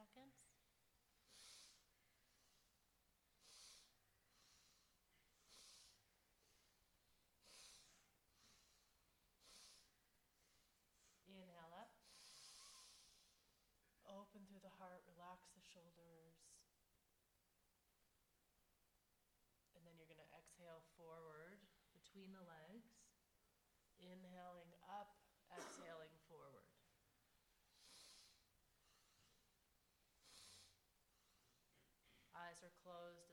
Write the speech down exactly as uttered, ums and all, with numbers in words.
seconds. Inhale up. Open through the heart, relax the shoulders. And then you're going to exhale forward between the legs. Inhaling up, exhaling forward. Eyes are closed,